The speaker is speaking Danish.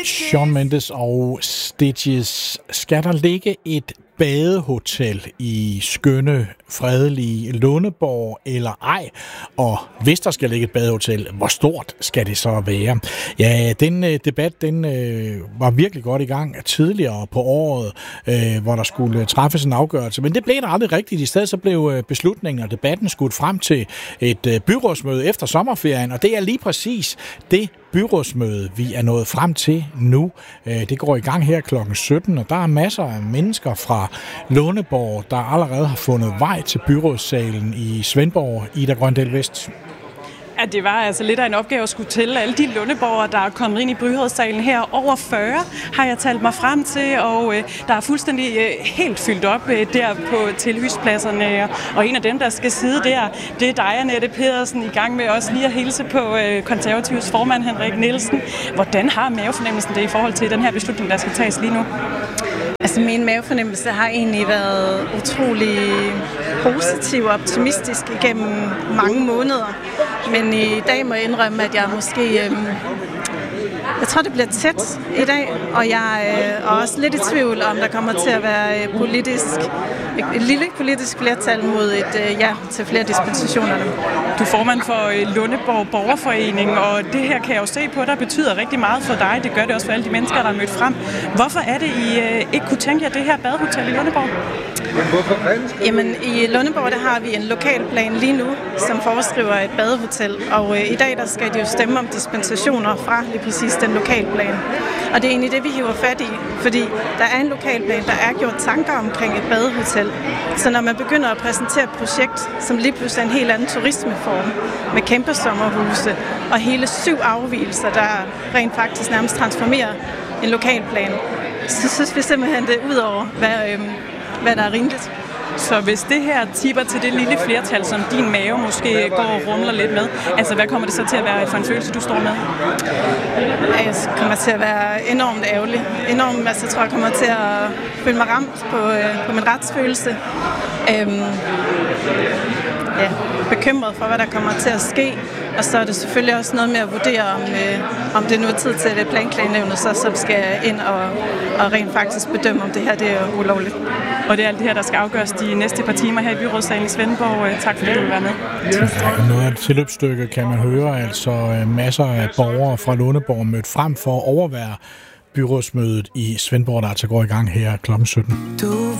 Shawn Mendes og Stitches. Skal der ligge et badehotel i skønne, fredelige Lundeborg eller ej? Og hvis der skal ligge et badehotel, hvor stort skal det så være? Ja, den debat, var virkelig godt i gang tidligere på året, hvor der skulle træffes en afgørelse. Men det blev der aldrig rigtigt. I stedet så blev beslutningen og debatten skudt frem til et byrådsmøde efter sommerferien, og det er lige præcis det byrådsmøde, vi er nået frem til nu. Det går i gang her kl. 17, og der er masser af mennesker fra Lundeborg, der allerede har fundet vej til byrådssalen i Svendborg. Ida Grøndal Vest. Ja, det var altså lidt af en opgave at skulle tælle alle de lundeborgere, der er kommet ind i byrådssalen her. Over 40 har jeg talt mig frem til, og der er fuldstændig helt fyldt op der på tilhyspladserne. Og en af dem, der skal sidde der, det er dig, Annette Pedersen, i gang med også lige at hilse på Konservativs formand Henrik Nielsen. Hvordan har mavefornemmelsen det i forhold til den her beslutning, der skal tages lige nu? Altså min mavefornemmelse har egentlig været utrolig positiv og optimistisk igennem mange måneder. Men i dag må jeg indrømme, at jeg måske... Jeg tror, det bliver tæt i dag, og jeg er også lidt i tvivl, om der kommer til at være et lille politisk flertal mod et ja til flere dispensationerne. Du er formand for Lundeborg Borgerforening, og det her kan jeg jo se på, der betyder rigtig meget for dig. Det gør det også for alle de mennesker, der er mødt frem. Hvorfor er det, I ikke kunne tænke jer det her badehotel i Lundeborg? Jamen, i Lundeborg, der har vi en lokalplan lige nu, som foreskriver et badehotel. Og i dag, der skal de jo stemme om dispensationer fra lige præcis den lokalplan. Og det er egentlig det, vi hiver fat i, fordi der er en lokalplan, der er gjort tanker omkring et badehotel. Så når man begynder at præsentere et projekt, som lige pludselig er en helt anden turismeform, med kæmpe sommerhuse og hele 7 afvigelser, der rent faktisk nærmest transformerer en lokalplan, så synes vi simpelthen, det er ud over, hvad der er rimeligt. Så hvis det her tipper til det lille flertal, som din mave måske går og rumler lidt med, altså hvad kommer det så til at være for en følelse, du står med? Jeg kommer til at være enormt ærgerlig. Altså jeg tror, jeg kommer til at føle mig ramt på min retsfølelse. Bekymret for, hvad der kommer til at ske. Og så er det selvfølgelig også noget med at vurdere, om det nu er tid til, at Planklagenævnet så skal ind og rent faktisk bedømme, om det her det er ulovligt. Og det er alt det her, der skal afgøres de næste par timer her i byrådssalen i Svendborg. Tak fordi du vil være med. Noget af et tilløbsstykke kan man høre, altså masser af borgere fra Lundeborg mødt frem for at overvære byrådsmødet i Svendborg, der altså går i gang her kl. 17.